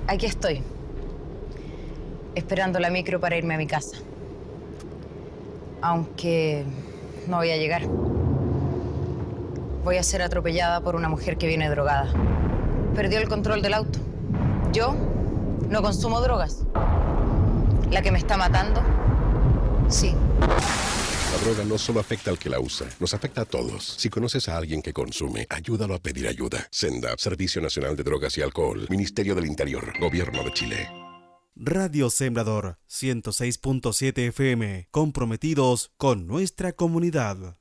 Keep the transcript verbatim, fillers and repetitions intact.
Aquí estoy, esperando la micro para irme a mi casa. Aunque no voy a llegar. Voy a ser atropellada por una mujer que viene drogada. Perdió el control del auto. Yo no consumo drogas. La que me está matando, sí. La droga no solo afecta al que la usa, nos afecta a todos. Si conoces a alguien que consume, ayúdalo a pedir ayuda. Senda, Servicio Nacional de Drogas y Alcohol, Ministerio del Interior, Gobierno de Chile. Radio Sembrador ciento seis punto siete F M, comprometidos con nuestra comunidad.